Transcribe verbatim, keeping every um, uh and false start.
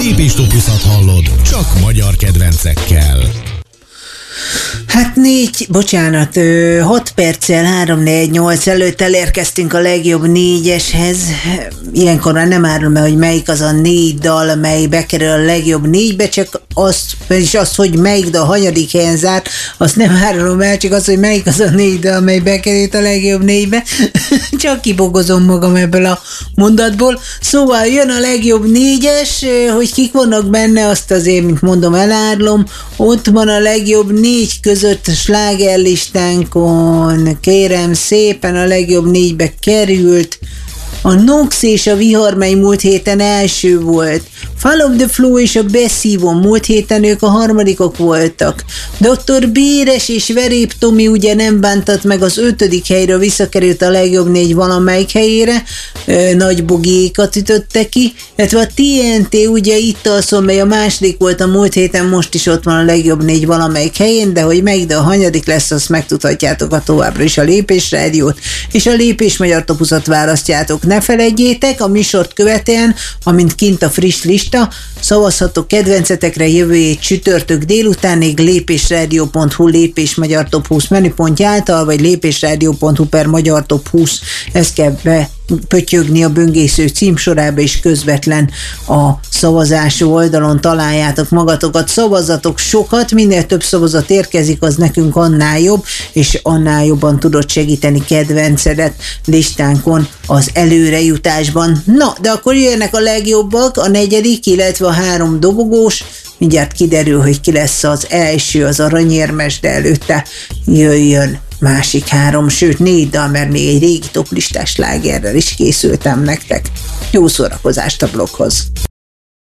lépéstopuszat hallod, csak magyar kedvencekkel. Hát négy, bocsánat, hat perccel három négy nyolc előtt elérkeztünk a legjobb négyeshez. Ilyenkor már nem árulom el, hogy melyik az a négy dal, mely bekerül a legjobb négybe, csak azt, és azt, hogy melyik dal hanyadik helyen zárt, azt nem árulom el, csak azt, hogy melyik az a négy dal, mely bekerült a legjobb négybe. Csak kibogozom magam ebből a mondatból. Szóval jön a legjobb négyes, hogy kik vannak benne, azt azért, mint mondom, elárulom. Ott van a legjobb négy között a slágerlistánkon, kérem szépen, a legjobb négybe került a Nox és a Vihar, mely múlt héten első volt. Fall of the Flow és a Beszívon múlt héten ők a harmadikok voltak. doktor Béres és Verép Tomi ugye nem bántat meg, az ötödik helyről visszakerült a legjobb négy valamelyik helyére, ö, Nagy Bogékat ütötte ki, illetve a té en té ugye itt alszol, mely a második volt a múlt héten, most is ott van a legjobb négy valamelyik helyén, de hogy melyik, de a hanyadik lesz, azt megtudhatjátok a továbbra is a Lépés Rádiót, és a Lépés Magyar Topuszat választjátok. Ne felejtjétek, a műsort követően, amint kint a friss lista, szavazhatok kedvencetekre jövő hét csütörtök délutánig lépésradio pont hu lépés magyar top húsz menüpontja által, vagy lépésradio pont hu per magyar top húsz, ezt kell bepötyögni a böngésző címsorába, és közvetlen a szavazási oldalon találjátok magatokat. Szavazatok sokat, minél több szavazat érkezik, az nekünk annál jobb, és annál jobban tudod segíteni kedvencedet listánkon az előrejutásban. Na, de akkor jönnek a legjobbak, a negyedik, illetve a három dobogós, mindjárt kiderül, hogy ki lesz az első, az aranyérmes, de előtte jöjjön másik három, sőt négy dal, mert még egy régi toplistás slágerrel is készültem nektek. Jó szórakozást a bloghoz!